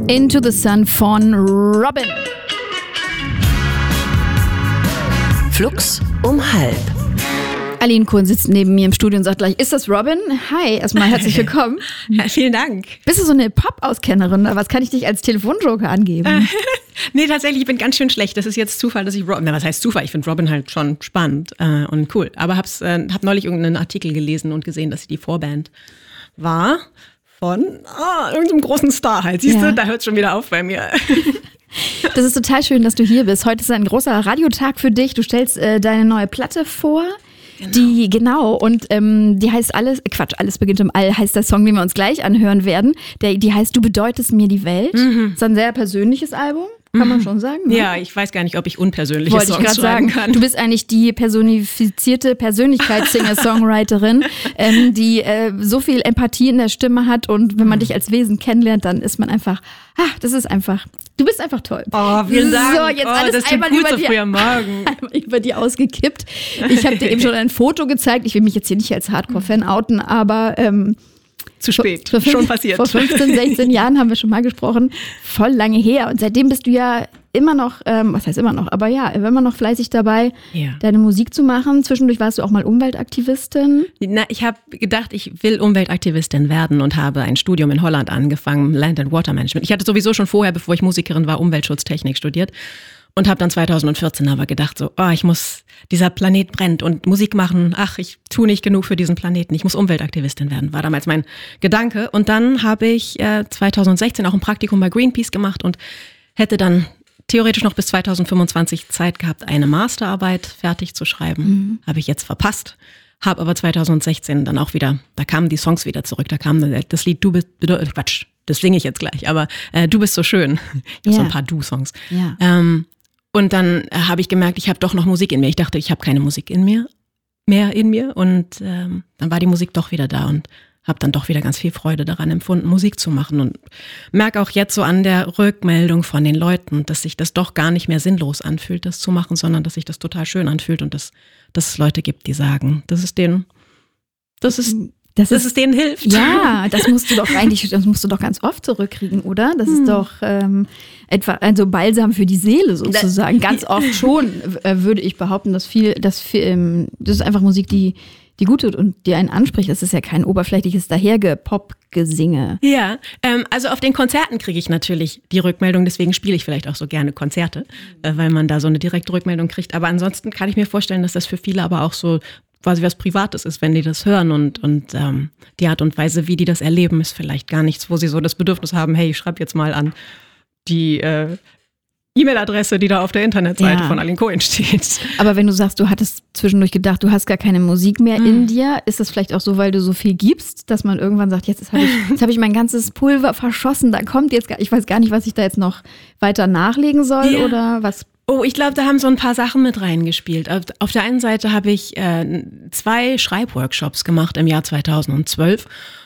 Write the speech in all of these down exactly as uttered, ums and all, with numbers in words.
Into the Sun von Robin. Flux um halb. Aline Kohn sitzt neben mir im Studio und sagt gleich, ist das Robin? Hi, erstmal herzlich willkommen. Ja, vielen Dank. Bist du so eine Pop-Auskennerin? Was kann ich dich als Telefonjoker angeben? Äh, nee, tatsächlich, ich bin ganz schön schlecht. Das ist jetzt Zufall, dass ich Robin, na, was heißt Zufall? Ich finde Robin halt schon spannend äh, und cool. Aber hab's, äh, hab neulich irgendeinen Artikel gelesen und gesehen, dass sie die Vorband war von oh, irgendeinem großen Star halt. Siehst ja. du, da hört es schon wieder auf bei mir. Das ist total schön, dass du hier bist. Heute ist ein großer Radiotag für dich. Du stellst äh, deine neue Platte vor. Genau. Die, genau, und ähm, die heißt alles, Quatsch, alles beginnt im All, heißt der Song, den wir uns gleich anhören werden. Der, die heißt Du bedeutest mir die Welt. Mhm. Das ist ein sehr persönliches Album, kann mhm. man schon sagen. Ne? Ja, ich weiß gar nicht, ob ich unpersönliche Wollte Songs ich gerade sagen kann. Du bist eigentlich die personifizierte Persönlichkeits-Singer-Songwriterin, ähm, die äh, so viel Empathie in der Stimme hat, und wenn man mhm. dich als Wesen kennenlernt, dann ist man einfach, ah, das ist einfach, du bist einfach toll. Oh, vielen Dank. So, jetzt oh, alles das einmal gut über so die, früh am Morgen. einmal über die ausgekippt. Ich habe dir eben schon ein Foto gezeigt. Ich will mich jetzt hier nicht als Hardcore-Fan outen, aber ähm, zu spät, vor, vor, schon passiert. Vor fünfzehn, sechzehn Jahren haben wir schon mal gesprochen. Voll lange her. Und seitdem bist du ja immer noch, ähm, was heißt immer noch, aber ja, immer noch fleißig dabei, ja. deine Musik zu machen. Zwischendurch warst du auch mal Umweltaktivistin. Na, ich habe gedacht, ich will Umweltaktivistin werden und habe ein Studium in Holland angefangen, Land and Water Management. Ich hatte sowieso schon vorher, bevor ich Musikerin war, Umweltschutztechnik studiert. Und habe dann zweitausendvierzehn aber gedacht, so, oh, ich muss, dieser Planet brennt und Musik machen, ach, ich tue nicht genug für diesen Planeten, ich muss Umweltaktivistin werden, war damals mein Gedanke. Und dann habe ich äh, zweitausendsechzehn auch ein Praktikum bei Greenpeace gemacht und hätte dann theoretisch noch bis zweitausendfünfundzwanzig Zeit gehabt, eine Masterarbeit fertig zu schreiben. Mhm. Habe ich jetzt verpasst. Habe aber zweitausendsechzehn dann auch wieder, da kamen die Songs wieder zurück, da kam das Lied Du bist, Quatsch, das singe ich jetzt gleich, aber äh, Du bist so schön. Ich habe ja. so ein paar Du-Songs. Ja. Ähm, Und dann äh, habe ich gemerkt, ich habe doch noch Musik in mir. Ich dachte, ich habe keine Musik in mir, mehr in mir. Und ähm, dann war die Musik doch wieder da und habe dann doch wieder ganz viel Freude daran empfunden, Musik zu machen. Und merke auch jetzt so an der Rückmeldung von den Leuten, dass sich das doch gar nicht mehr sinnlos anfühlt, das zu machen, sondern dass sich das total schön anfühlt und dass, dass es Leute gibt, die sagen, dass es denen, das ist... Das dass ist, es denen hilft. Ja, das musst du doch eigentlich, das musst du doch ganz oft zurückkriegen, oder? Das hm. ist doch ähm, etwa also Balsam für die Seele sozusagen. Ganz oft schon äh, würde ich behaupten, dass viel, dass viel, ähm, das ist einfach Musik, die die gut tut und die einen anspricht. Das ist ja kein oberflächliches Dahergepop-Gesinge. Ja, ähm, also auf den Konzerten kriege ich natürlich die Rückmeldung, deswegen spiele ich vielleicht auch so gerne Konzerte, äh, weil man da so eine direkte Rückmeldung kriegt. Aber ansonsten kann ich mir vorstellen, dass das für viele aber auch so quasi was Privates ist, wenn die das hören, und und ähm, die Art und Weise, wie die das erleben, ist vielleicht gar nichts, wo sie so das Bedürfnis haben, hey, ich schreibe jetzt mal an die äh, E-Mail-Adresse, die da auf der Internetseite ja. von Aline Kohn steht. Aber wenn du sagst, du hattest zwischendurch gedacht, du hast gar keine Musik mehr mhm. in dir, ist das vielleicht auch so, weil du so viel gibst, dass man irgendwann sagt, jetzt habe ich, jetzt hab ich mein ganzes Pulver verschossen, da kommt jetzt gar, ich weiß gar nicht, was ich da jetzt noch weiter nachlegen soll ja. oder was? Oh, ich glaube, da haben so ein paar Sachen mit reingespielt. Auf der einen Seite habe ich äh, zwei Schreibworkshops gemacht im Jahr zweitausendzwölf.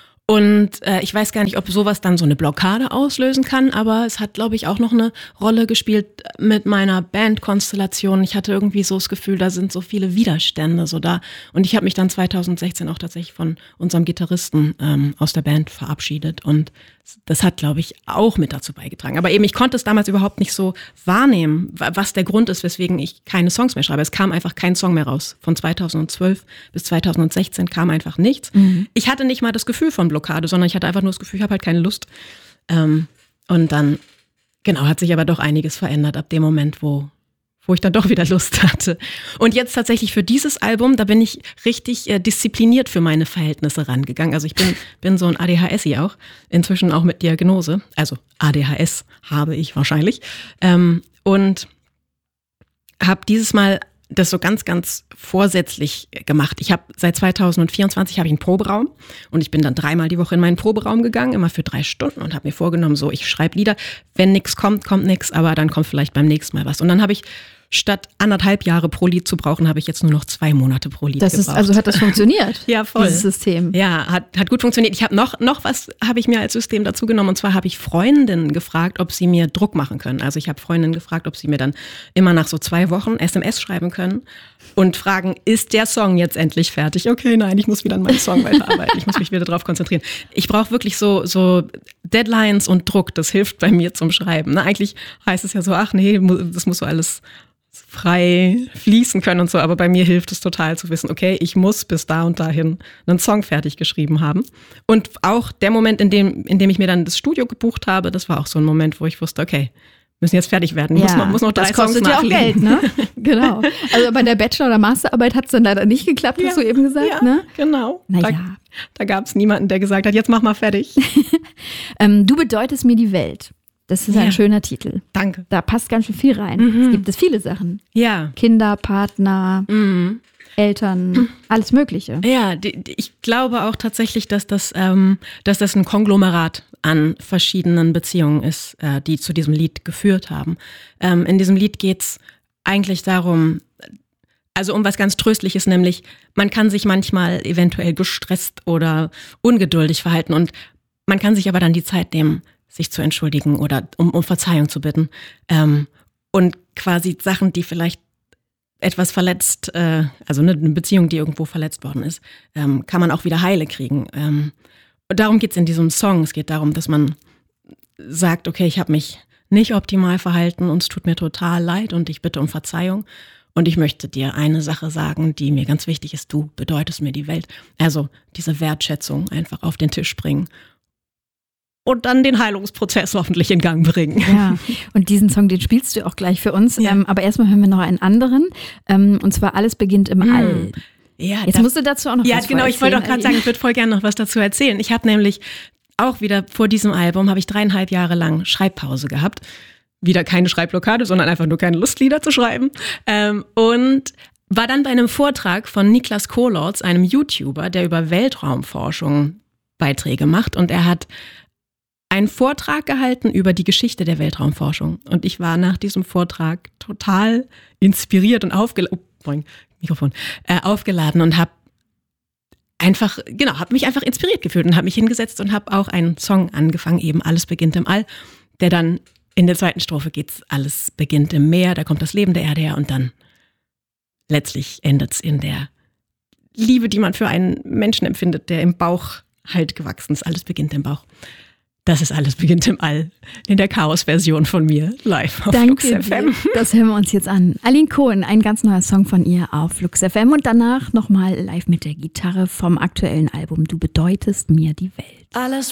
Und äh, ich weiß gar nicht, ob sowas dann so eine Blockade auslösen kann, aber es hat, glaube ich, auch noch eine Rolle gespielt mit meiner Bandkonstellation. Ich hatte irgendwie so das Gefühl, da sind so viele Widerstände so da. Und ich habe mich dann zweitausendsechzehn auch tatsächlich von unserem Gitarristen ähm, aus der Band verabschiedet. Und das hat, glaube ich, auch mit dazu beigetragen. Aber eben, ich konnte es damals überhaupt nicht so wahrnehmen, was der Grund ist, weswegen ich keine Songs mehr schreibe. Es kam einfach kein Song mehr raus. Von zweitausendzwölf bis zweitausendsechzehn kam einfach nichts. Mhm. Ich hatte nicht mal das Gefühl von Blockade, sondern ich hatte einfach nur das Gefühl, ich habe halt keine Lust. Ähm, und dann, genau, hat sich aber doch einiges verändert ab dem Moment, wo wo ich dann doch wieder Lust hatte. Und jetzt tatsächlich für dieses Album, da bin ich richtig äh, diszipliniert für meine Verhältnisse rangegangen. Also ich bin, bin so ein A D H S I auch, inzwischen auch mit Diagnose. Also A D H S habe ich wahrscheinlich. Ähm, und habe dieses Mal das so ganz, ganz vorsätzlich gemacht. Ich habe seit zweitausendvierundzwanzig habe ich einen Proberaum und ich bin dann dreimal die Woche in meinen Proberaum gegangen, immer für drei Stunden und habe mir vorgenommen, so, ich schreibe Lieder, wenn nichts kommt, kommt nichts, aber dann kommt vielleicht beim nächsten Mal was. Und dann habe ich statt anderthalb Jahre pro Lied zu brauchen, habe ich jetzt nur noch zwei Monate pro Lied das gebraucht. Ist, also hat das funktioniert? Ja, voll. Dieses System. Ja, hat, hat gut funktioniert. Ich habe noch, noch was habe ich mir als System dazu genommen. Und zwar habe ich Freundinnen gefragt, ob sie mir Druck machen können. Also ich habe Freundinnen gefragt, ob sie mir dann immer nach so zwei Wochen S M S schreiben können und fragen, ist der Song jetzt endlich fertig? Okay, nein, ich muss wieder an meinem Song weiterarbeiten. Ich muss mich wieder darauf konzentrieren. Ich brauche wirklich so, so Deadlines und Druck. Das hilft bei mir zum Schreiben. Na, eigentlich heißt es ja so, ach nee, das muss so alles frei fließen können und so, aber bei mir hilft es total zu wissen, okay, ich muss bis da und dahin einen Song fertig geschrieben haben. Und auch der Moment, in dem, in dem ich mir dann das Studio gebucht habe, das war auch so ein Moment, wo ich wusste, okay, müssen jetzt fertig werden. Ich ja, muss noch, muss noch drei das kostet Songs ja auch nachlegen. Geld, ne? Genau. Also bei der Bachelor- oder Masterarbeit hat es dann leider nicht geklappt, hast ja, du eben gesagt, ja, ne? Genau. Na da ja. da gab es niemanden, der gesagt hat, jetzt mach mal fertig. ähm, du bedeutest mir die Welt. Das ist ja. ein schöner Titel. Danke. Da passt ganz schön viel rein. Mhm. Es gibt es viele Sachen. Ja. Kinder, Partner, mhm. Eltern, mhm. alles Mögliche. Ja, die, die, ich glaube auch tatsächlich, dass das, ähm, dass das ein Konglomerat an verschiedenen Beziehungen ist, äh, die zu diesem Lied geführt haben. Ähm, in diesem Lied geht's eigentlich darum, also um was ganz Tröstliches, nämlich man kann sich manchmal eventuell gestresst oder ungeduldig verhalten und man kann sich aber dann die Zeit nehmen, sich zu entschuldigen oder um, um Verzeihung zu bitten. Ähm, und quasi Sachen, die vielleicht etwas verletzt, äh, also eine Beziehung, die irgendwo verletzt worden ist, ähm, kann man auch wieder heile kriegen. Ähm, und darum geht es in diesem Song. Es geht darum, dass man sagt, okay, ich habe mich nicht optimal verhalten und es tut mir total leid und ich bitte um Verzeihung. Und ich möchte dir eine Sache sagen, die mir ganz wichtig ist. Du bedeutest mir die Welt. Also diese Wertschätzung einfach auf den Tisch bringen. Und dann den Heilungsprozess hoffentlich in Gang bringen. Ja, und diesen Song, den spielst du auch gleich für uns. Ja. Ähm, aber erstmal hören wir noch einen anderen. Ähm, und zwar Alles beginnt im mm. All. Ja, Jetzt musst du dazu auch noch ja, was Ja, genau, ich wollte auch gerade sagen, ich würde voll gerne noch was dazu erzählen. Ich habe nämlich auch wieder vor diesem Album, habe ich dreieinhalb Jahre lang Schreibpause gehabt. Wieder keine Schreibblockade, sondern einfach nur keine Lust, Lieder zu schreiben. Ähm, und war dann bei einem Vortrag von Niklas Kohlorz, einem YouTuber, der über Weltraumforschung Beiträge macht. Und er hat einen Vortrag gehalten über die Geschichte der Weltraumforschung. Und ich war nach diesem Vortrag total inspiriert und aufgeladen, oh, Mikrofon, äh, aufgeladen und habe einfach, genau, habe mich einfach inspiriert gefühlt und habe mich hingesetzt und habe auch einen Song angefangen, eben Alles beginnt im All, der dann in der zweiten Strophe geht's, alles beginnt im Meer, da kommt das Leben der Erde her und dann letztlich endet's in der Liebe, die man für einen Menschen empfindet, der im Bauch halt gewachsen ist. Alles beginnt im Bauch. Das ist Alles beginnt im All in der Chaos-Version von mir live auf Danke Flux F M. Dir. Das hören wir uns jetzt an. Aline Cohen, ein ganz neuer Song von ihr auf Flux F M und danach nochmal live mit der Gitarre vom aktuellen Album Du bedeutest mir die Welt. Alles